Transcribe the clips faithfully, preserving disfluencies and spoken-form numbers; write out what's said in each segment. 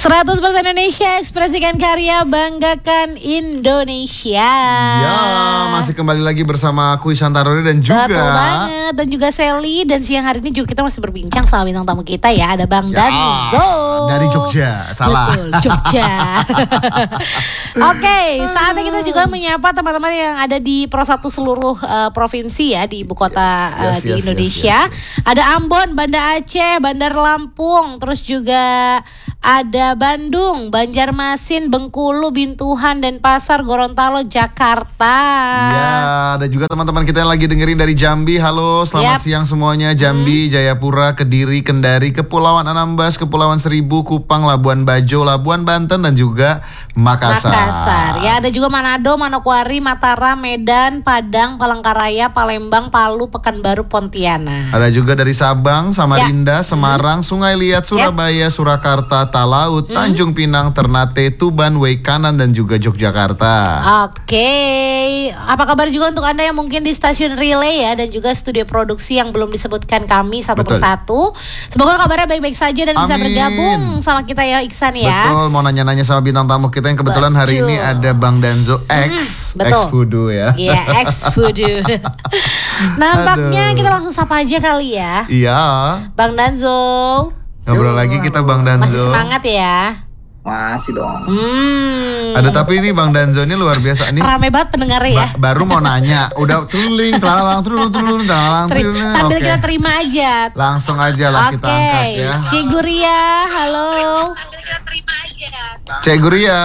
seratus persen Indonesia, ekspresikan karya, banggakan Indonesia. Ya, masih kembali lagi bersama aku Isantarori dan juga Betul banget, dan juga Sally. Dan siang hari ini juga kita masih berbincang sama bintang tamu kita ya. Ada Bang ya, Danzo dari Jogja, salah. Betul, Jogja. Oke, okay, saatnya kita juga menyapa teman-teman yang ada di Pro satu seluruh uh, provinsi ya, di ibu kota yes, yes, uh, di yes, Indonesia. Yes, yes, yes. Ada Ambon, Banda Aceh, Bandar Lampung, terus juga ada Bandung, Banjarmasin, Bengkulu, Bintuhan, Denpasar, Gorontalo, Jakarta. Ya, ada juga teman-teman kita yang lagi dengerin dari Jambi. Halo, selamat yep. siang semuanya. Jambi, hmm. Jayapura, Kediri, Kendari, Kepulauan Anambas, Kepulauan Seribu, Kupang, Labuan Bajo, Labuan Banten, dan juga Makassar. Makassar. Ya, ada juga Manado, Manokwari, Mataram, Medan, Padang, Palangkaraya, Palembang, Palu, Pekanbaru, Pontianak. Ada juga dari Sabang, Samarinda, ya. Semarang, hmm. Sungai Liat, Surabaya, yep. Surakarta, Talaut, hmm. Tanjung Pinang, Ternate, Tuban, Waikanan, dan juga Yogyakarta. Oke, apa kabar juga untuk Anda yang mungkin di stasiun Relay ya, dan juga studio produksi yang belum disebutkan kami satu Betul. persatu. Semoga kabarnya baik-baik saja dan Amin. bisa bergabung sama kita ya, Iksan ya. Betul, mau nanya-nanya sama bintang tamu kita yang kebetulan Betul. hari ini ada Bang Danzo X, hmm, X Voodoo ya. Iya, X Voodoo. Nampaknya Aduh. kita langsung sapa aja kali ya. Iya. Bang Danzo. Ngobrol lagi kita Bang Danzo. Masih semangat ya? Masih dong. Hmm. Ada tapi ini Bang Danzo ini luar biasa nih. Rame banget pendengar ya. Ba- baru mau nanya, udah teruling, telalang, terulung, terulung, telalang, terulung. Sambil okay. kita terima aja. Langsung aja lah okay. kita angkat ya. Cik Guria, halo. Sambil kita terima aja. Cik Guria.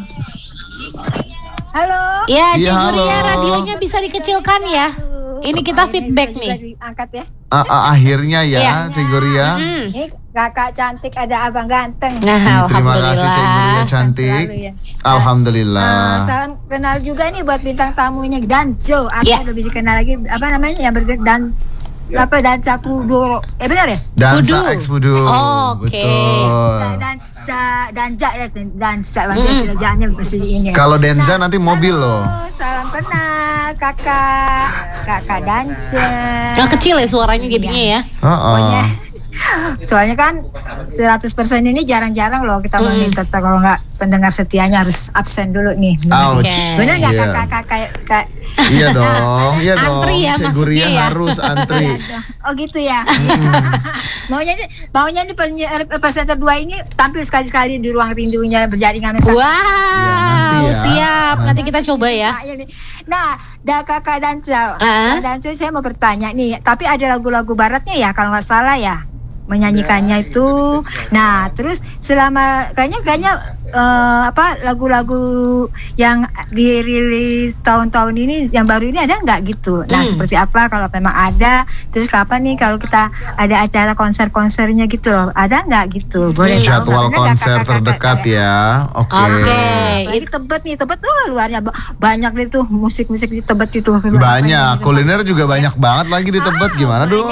Halo. Ya, Cik ya, Guria, radionya bisa dikecilkan ya. Ini kita feedback nih. Angkat ya. Uh, uh, akhirnya ya, ya. Cik Guria. Hmm. Eh, kakak cantik, ada abang ganteng. Nah, terima kasih Cik Guria cantik. Ya. Alhamdulillah. Uh, salam kenal juga nih buat bintang tamunya Danzo. Aku yeah. lebih dikenal lagi apa namanya yang bergerak dans apa dansa kudo. Eh benar ya? Dansa X Voodoo. Oh, oke. Okay. Betul. Dansa dansa ya dansa bangsa mm. jangan bersih ini. Kalau dansa nah, nanti mobil loh. Salam kenal kakak. Kakak dansa. Yang kecil ya suaranya jadinya ya. Uh -uh. Pokoknya soalnya kan seratus persen ini jarang-jarang loh kita hmm. meminta, kalau nggak pendengar setianya harus absen dulu nih. Okay. Bener nggak yeah. kakak kayak kayak iya dong, iya dong. Antri ya Cik Guria ya. harus antri. Oh gitu ya. maunya ini, maunya ini presenter dua ini tampil sekali-sekali di ruang rindunya berjaringan. Wow, ya, nanti ya. siap. Nanti kita coba ya. Nah, dah kakak Danza, uh-huh. Danza saya mau bertanya nih. Tapi ada lagu-lagu baratnya ya kalau nggak salah ya. Menyanyikannya itu, nah terus selama kayaknya kayaknya uh, apa lagu-lagu yang dirilis tahun-tahun ini yang baru ini ada nggak gitu? Nah hmm. seperti apa kalau memang ada? Terus kapan nih kalau kita ada acara konser-konsernya gitu? Ada nggak gitu? Boleh jadwal tahu, konser kakak, terdekat kakak, ya? Oke. Okay. Okay. Lagi Tebet nih, Tebet tuh luarnya banyak itu musik-musik di Tebet itu. Banyak, kuliner juga banyak banget lagi di Tebet. Ah, gimana dong?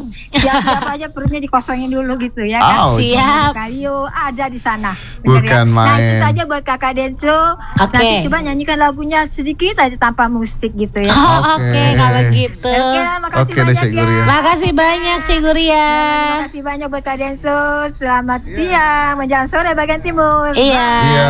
Siapa aja perutnya dikosongin dulu gitu ya kan. Oh, siap. Kayu ada di sana. Bukan ya? main. Nah itu saja buat kakak Denzo. Okay. Nanti coba nyanyikan lagunya sedikit aja tanpa musik gitu ya. Oh, oke okay. okay, kalau gitu. Oke, makasih okay, banyak ya. Makasih banyak Cik Guria. Makasih banyak buat kak Denzo. Selamat yeah. siang menjelang sore bagian timur. Iya. Iya.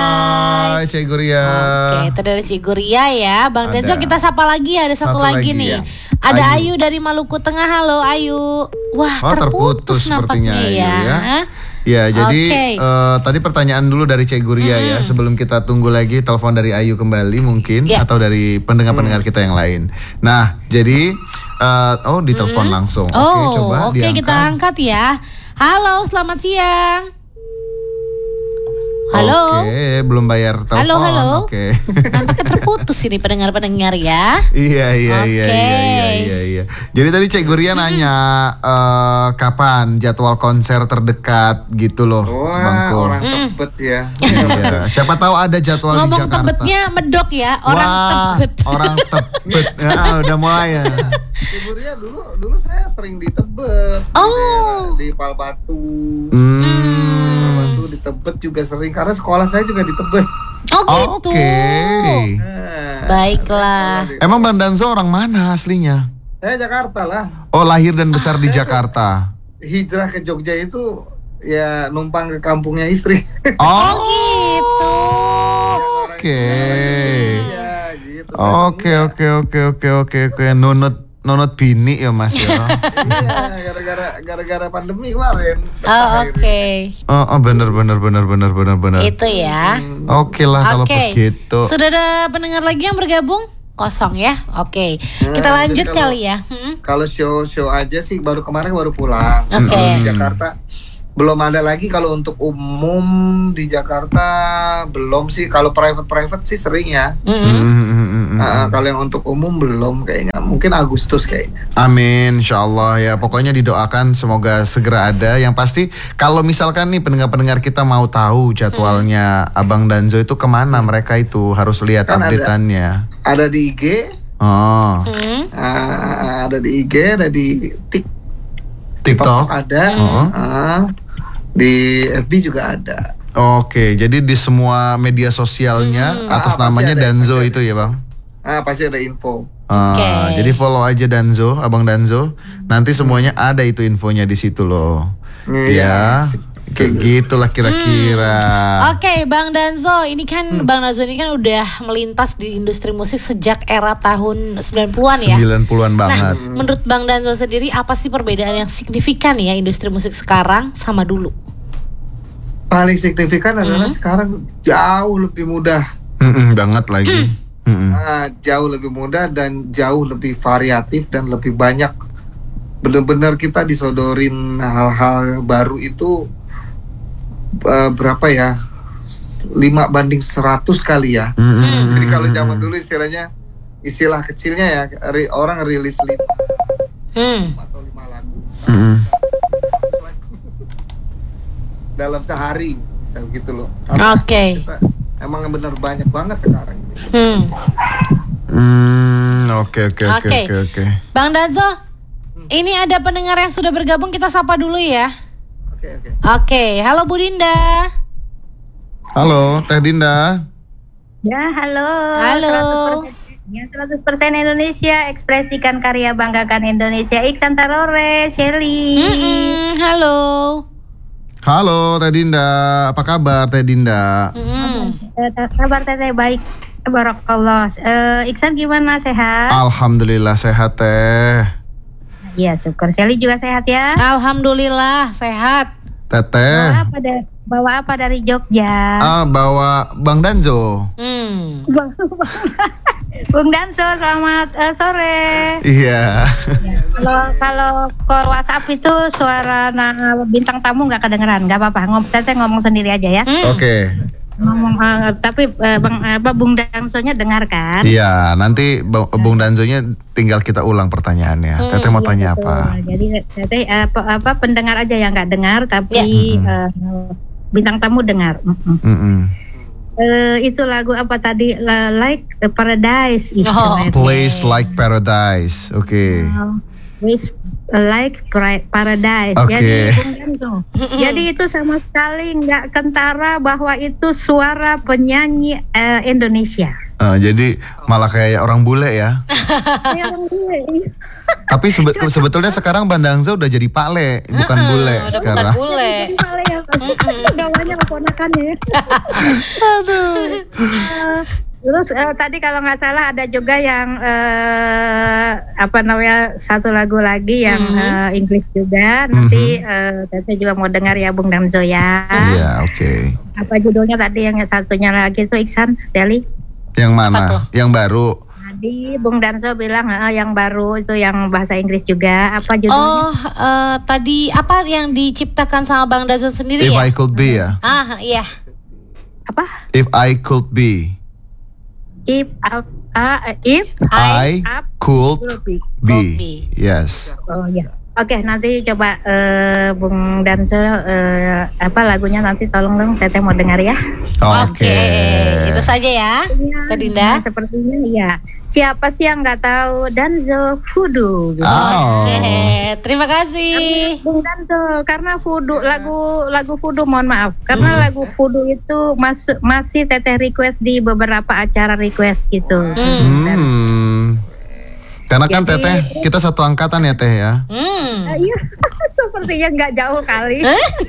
Bye Cik Guria. Oke, itu dari Cik Guria ya. Bang Denzo kita sapa lagi, ada satu, satu lagi, lagi nih. Ya. Ada Ayu. Ayu dari Maluku Tengah. Halo Ayu. Wah, oh, terputus, terputus nampaknya Ayu, ya. ya. Ya, jadi okay. uh, tadi pertanyaan dulu dari Cik Guria hmm. ya. Sebelum kita tunggu lagi telepon dari Ayu kembali mungkin yeah. atau dari pendengar-pendengar hmm. kita yang lain. Nah, jadi uh, oh ditelepon hmm. langsung. Oke, okay, oh, coba Oke, okay, kita angkat ya. Halo, selamat siang. Halo. Oke, belum bayar telepon. Halo, halo. Oke. Nampaknya terputus ini pendengar-pendengar ya. Iya, iya, okay. iya, iya, iya, iya. Jadi tadi Cik Guria nanya uh, kapan jadwal konser terdekat gitu loh, Wah, Bang Ko. Orang Tebet ya. Iya. Siapa tahu ada jadwal ngomong di Jakarta. Ngomong Tebetnya medok ya, orang Wah, Tebet. Orang Tebet. Ya, udah mulai ya. Cik Guria dulu dulu saya sering di Tebet. Oh. Di, di Palbatu. Hmm. Palbatu di Tebet juga sering karena sekolah saya juga di Tebet. Oh gitu. Oke. Okay. Nah, baiklah. Emang Bang Danzo orang mana aslinya? Saya Jakarta lah. Oh, lahir dan besar di Jakarta. Hijrah ke Jogja itu ya numpang ke kampungnya istri. Oh, gitu. Oke. Iya, gitu. Oke, oke, oke, oke, oke, oke. Nunut nunut bini ya Mas ya. Iya, gara-gara gara-gara pandemi kemarin. Oh, oke. Oh, oh, bener, bener, bener, bener, bener, bener. Itu ya. Oke lah kalau Oke. begitu. Sudah ada pendengar lagi yang bergabung? Kosong ya. Oke. Kita Nah, lanjut jadi kalau- kali ya. Hmm? Kalau show-show aja sih baru kemarin baru pulang. Oke. Di Jakarta belum ada lagi. Kalau untuk umum di Jakarta belum sih. Kalau private-private sih sering ya. Mm-mm. Mm, mm, mm, mm. Nah, kalau yang untuk umum belum kayaknya. Mungkin Agustus kayaknya. Amin, insyaallah ya. Pokoknya didoakan semoga segera ada. Yang pasti kalau misalkan nih pendengar-pendengar kita mau tahu jadwalnya Abang Danzo itu kemana, mereka itu harus lihat Kan ada. update-annya. Ada di I G, Oh, Hmm? ah, ada di I G, ada di TikTok TikTok. ada, Oh. ah, di F B juga ada. Oke, jadi di semua media sosialnya atas Ah, pasti namanya ada, Danzo pasti itu ya, Bang. Ah, pasti ada info. Ah, Oke. Jadi follow aja Danzo, Abang Danzo. Nanti semuanya ada itu infonya di situ loh. Iya, Ya, kayak gitulah kira-kira. Oke, Bang Danzo, ini kan Hmm. Bang Danzo ini kan udah melintas di industri musik sejak era tahun sembilan puluhan ya. sembilan puluhan Nah, banget. menurut Bang Danzo sendiri apa sih perbedaan yang signifikan ya industri musik sekarang sama dulu? Paling signifikan adalah sekarang jauh lebih mudah. Mm-mm, banget lagi. Mm-mm. Ah, jauh lebih mudah dan jauh lebih variatif dan lebih banyak. Benar-benar kita disodorin hal-hal baru itu eh, berapa ya? lima banding seratus kali ya. Mm-mm. Jadi kalau zaman dulu istilahnya istilah kecilnya ya ri- orang rilis lima Hmm. atau lima lagu Mm-mm. dalam sehari bisa gitu loh. Oke. Kita emang bener banyak banget sekarang ini. Hmm. Hmm, oke oke oke Oke. oke oke. Bang Danzo, ini ada pendengar yang sudah bergabung, kita sapa dulu ya. Oke oke. Oke, halo Bu Dinda. Halo, Teh Dinda. Ya, halo. Halo. seratus persen, ya, seratus persen Indonesia, ekspresikan karya, banggakan Indonesia. Iksan Tarore, Shelly. Mm-mm, halo. Halo Teh Dinda, apa kabar Teh Dinda? Mm-mm. Eh, kabar teteh baik. Barakallah. Eh, Iksan gimana, sehat? Alhamdulillah sehat Teh. Iya, syukur. Shelly juga sehat ya. Alhamdulillah sehat. Teteh. Bawa apa, da- bawa apa dari Jogja? Ah, bawa Bang Danzo. Hmm. Bung Danso, selamat eh, sore. Iya. Kalau kalau call WhatsApp itu suara nah, bintang tamu nggak kedengeran, nggak apa-apa. Ngom, teteh ngomong sendiri aja ya. Hmm. Oke. Ngomong eh, tapi eh, bang apa Bung Dansonya dengar kan? Iya, nanti Bang- Bung Danzonya tinggal kita ulang pertanyaannya. Hmm, Teteh mau Iya, tanya betul. apa? Jadi teteh apa, apa pendengar aja yang nggak dengar, tapi Ya. eh, bintang tamu dengar. Mm-mm. Mm-mm. Eh, itu lagu apa tadi? La- Like the Paradise itu. Oh, Teteh. Place like paradise. Oke. Place like pra- paradise. Oke. Jadi, Bung Danso, jadi itu sama sekali nggak kentara bahwa itu suara penyanyi eh, Indonesia. Eh, jadi malah kayak orang bule ya. Ya, orang gue. Tapi sebe- sebetulnya sekarang Bang Danzo udah jadi pale, bukan bule Udah bukan sekarang. bule. Gak banyak keponakannya. Eh, Terus eh, tadi kalau nggak salah ada juga yang eh, apa namanya satu lagu lagi yang eh, Inggris juga. Nanti eh, Teteh juga mau dengar ya Bung Danzo ya. Iya, oke. Apa judulnya tadi yang satunya lagi tuh Iksan, Shelly? Yang Apa mana? tuh? Yang baru. Tadi Bung Danzo bilang eh, yang baru itu yang bahasa Inggris juga. Apa judulnya? Oh, eh, tadi apa yang diciptakan sama Bang Danzo sendiri If ya? I could be ya. Ah, iya. Apa? If I could be. If up, uh, if I up could will be. Could be. be. Yes. Oh ya. Oke, nanti coba eh, Bung Danzo eh, apa lagunya nanti tolong dong Teteh mau dengar ya. Oke. Itu saja ya. Teh Dinda. Nah, sepertinya ya. Siapa sih yang nggak tahu Danzo Voodoo? Gitu. Oh. Oke, terima kasih. Bung Danzo, karena Voodoo lagu lagu Voodoo mohon maaf, karena lagu Voodoo itu mas, masih Teteh request di beberapa acara request gitu. Hmm. Hmm. Karena kan Jadi- Teteh kita satu angkatan ya Teh ya. Hmm. Eh, Iya, sepertinya nggak jauh kali.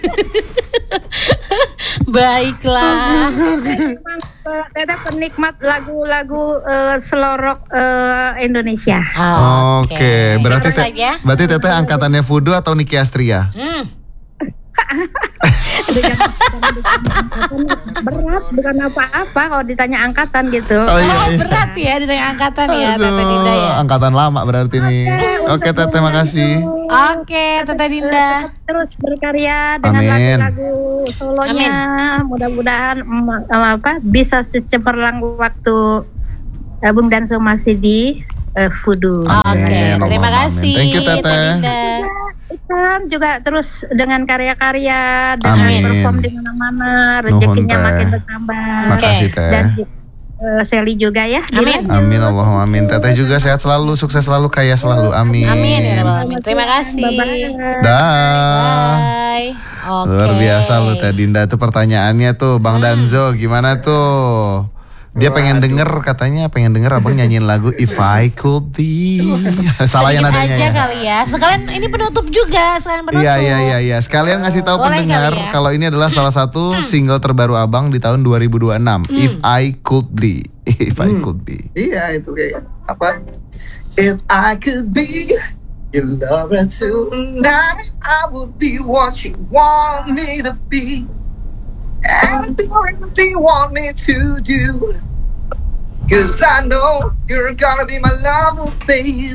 Baiklah. Memang eh, Teteh penikmat lagu-lagu eh, selorok eh, Indonesia. Oke, berarti Terus te- aja. berarti Teteh angkatannya Fudu atau Niki Astria? Hmm. Aduh, jangan- jangan ditanya angkatan. Berat, bukan apa-apa kalau ditanya angkatan gitu. Oh iya, Oh, iya. berat ya ditanya angkatan ya Aduh, Teteh Dinda ya. angkatan lama berarti nih. Oke Teteh, makasih. Oke, Teteh Dinda. Terus berkarya dengan Amin. lagu-lagu solonya. Mudah-mudahan em, em, apa bisa secemerlang waktu eh, Bung Danso masih di eh, Fudu. Oke, Amin, terima Allahumma kasih amin. Thank you, Teteh. Dinda. Ikan juga terus dengan karya-karya, dengan Amin. perform di mana-mana, Nuhun, rezekinya Teh. makin bertambah. Makasih Teh. Dan eh, Sally juga ya. Amin. dilanjut. Amin Allahumma amin. Teteh juga sehat selalu, sukses selalu, kaya selalu. Amin. Amin ya rabbal alamin. Terima kasih. Bye-bye. Dah. Bye. Oke. Luar biasa lu Teh Dinda tuh pertanyaannya tuh Bang Danzo gimana tuh? Dia pengen denger katanya pengen denger abang nyanyiin lagu If I Could Be. Salah yang Sedikit nadanya aja ya. kali ya. Sekalian ini penutup juga, sekalian penutup. Iya iya iya iya. Sekalian ngasih tahu Boleh pendengar kali ya? kalau ini adalah salah satu single terbaru abang di tahun dua ribu dua puluh enam. If I Could Be. If I Could Be. Iya itu kayak apa? If I could be your lover tonight, I would be what you want me to be. Anything or anything you want me to do. Cause I know you're gonna be my lover, baby.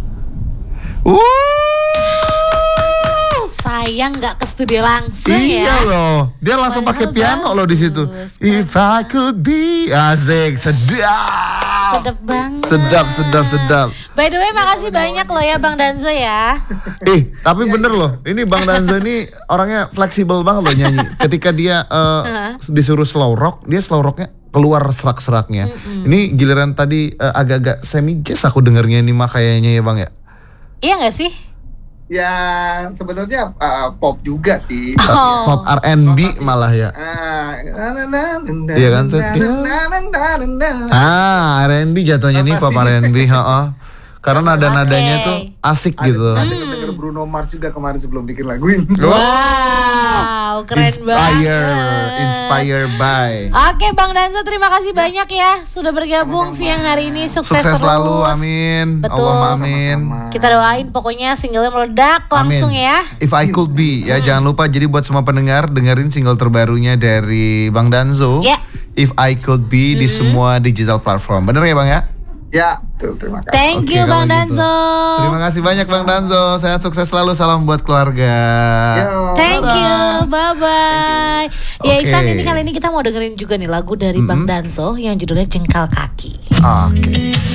Wuh. Sayang nggak ke studio langsung Iya ya. loh, dia langsung Padahal pakai piano loh di situ. bagus. If I could be, asik, sedap, Sedap banget. sedap, sedap, sedap. By the way, makasih banyak loh ya Bang Danzo ya. Eh, tapi bener loh, ini Bang Danzo ini orangnya fleksibel banget loh nyanyi. Ketika dia eh, disuruh slow rock, dia slow rocknya keluar serak-seraknya. Ini giliran tadi eh, agak-agak semi jazz aku dengernya ini mah kayaknya ya Bang ya. Iya nggak sih? Ya sebenarnya uh, pop juga sih. Oh. Pop R and B malah ya. Ah, na- na- na- na- Iya kan, Seth? na- na- na- na- na- na- Ah, R and B jatuhnya nih Apa pop sih? R and B, heeh. Karena nada-nadanya Oke. tuh asik Ada- gitu. Ada denger Bruno Mars juga kemarin sebelum bikin lagu ini. Wow, keren Inspire, banget. inspire by. Oke Bang Danzo, terima kasih banyak ya sudah bergabung siang hari ini. Sukses, Sukses terus. selalu, amin. Betul. Allahumma amin. Sama-sama. Kita doain pokoknya singlenya meledak langsung Amin. ya. If I Could Be ya, jangan lupa jadi buat semua pendengar dengerin single terbarunya dari Bang Danzo. Ya. If I Could Be di semua digital platform. Bener ya Bang ya? Ya, betul, terima kasih. Thank Oke, you kalau Bang gitu. Danzo. Terima kasih banyak Bang Danzo. Sehat sukses selalu. Salam buat keluarga. Yo. Thank you, bye bye. Ya Oke. Ihsan, ini kali ini kita mau dengerin juga nih lagu dari Bang Danzo yang judulnya Jengkal Kaki. Oke.